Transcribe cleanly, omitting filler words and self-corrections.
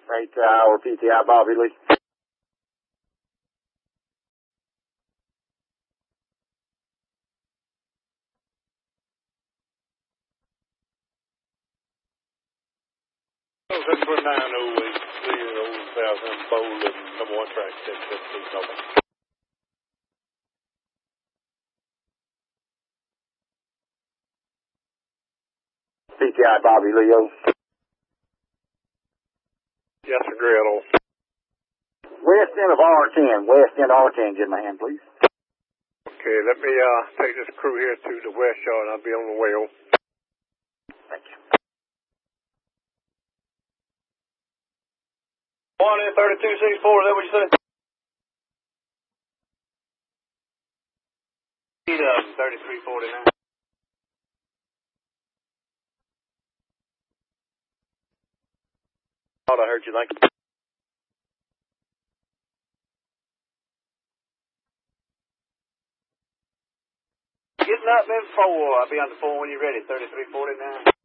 or PTI Bobby Lee. That's for 908, clear old South Bowl and number 1 track, 10-15 over. PTI Bobby Leo. Yes, sir, Gretel. West end of R10. West end R10, give my hand, please. Okay, let me take this crew here to the west yard and I'll be on the way over. Thank you. 1 and 3264, is that what you said? 3349. Thought I heard you like. Getting up in 4. I'll be on the phone when you're ready. 3349.